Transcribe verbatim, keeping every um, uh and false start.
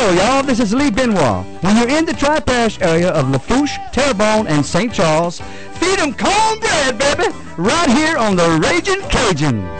Hello, y'all. This is Lee Benoit. When you're in the Tri-Parish area of Lafourche, Terrebonne, and Saint Charles, feed 'em cornbread, baby, right here on the Raging Cajun.